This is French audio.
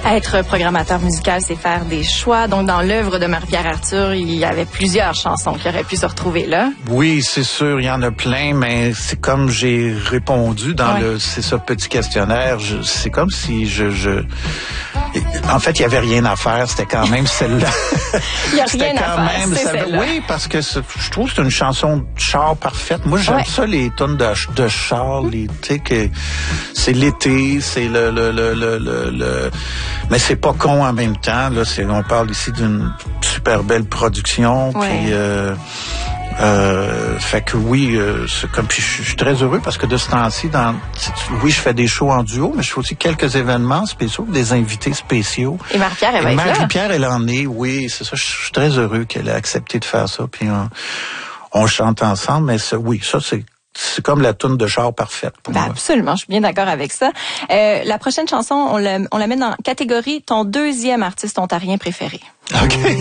Être programmateur musical, c'est faire des choix. Donc, dans l'œuvre de Marie-Pierre Arthur, il y avait plusieurs chansons qui auraient pu se retrouver là. Oui, c'est sûr, il y en a plein, mais c'est comme j'ai répondu dans c'est ça, petit questionnaire. C'est comme si en fait, il y avait rien à faire. C'était quand même celle-là. Il y a rien à faire, c'est celle-là. Oui, parce que je trouve que c'est une chanson de char parfaite. Moi, j'aime ça, les tunes de char, tu sais, que c'est l'été, c'est mais c'est pas con en même temps. Là, on parle ici d'une super belle production. Puis, fait que oui, c'est comme. Puis je suis très heureux parce que de ce temps-ci, oui, je fais des shows en duo, mais je fais aussi quelques événements spéciaux, des invités spéciaux. Et Marie-Pierre, elle va être là. Marie-Pierre, elle en est. Oui, c'est ça. Je suis très heureux qu'elle ait accepté de faire ça. Puis on chante ensemble. Mais oui, ça c'est comme la toune de char parfaite pour moi. Absolument, je suis bien d'accord avec ça. La prochaine chanson, on la met dans catégorie ton deuxième artiste ontarien préféré. OK.